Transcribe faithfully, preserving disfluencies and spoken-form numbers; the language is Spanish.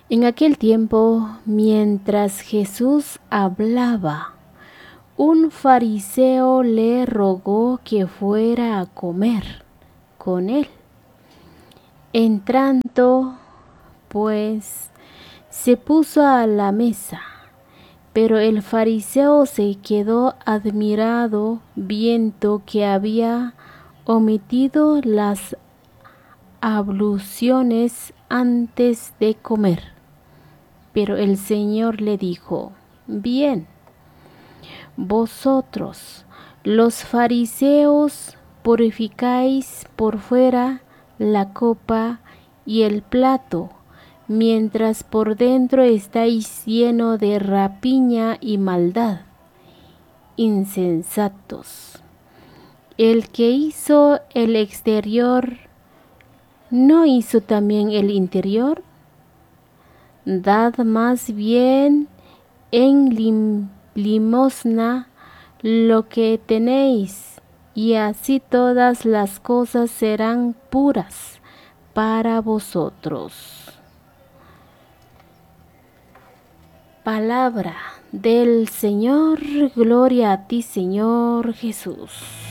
En aquel tiempo, mientras Jesús hablaba, un fariseo le rogó que fuera a comer con él. Entrando, pues, se puso a la mesa, pero el fariseo se quedó admirado viendo que había omitido las abluciones antes de comer. Pero el Señor le dijo: Bien, vosotros, los fariseos, purificáis por fuera la copa y el plato, mientras por dentro estáis lleno de rapiña y maldad. Insensatos. El que hizo el exterior, ¿no hizo también el interior? Dad más bien en lim limosna lo que tenéis, y así todas las cosas serán puras para vosotros. Palabra del Señor. Gloria a ti, Señor Jesús.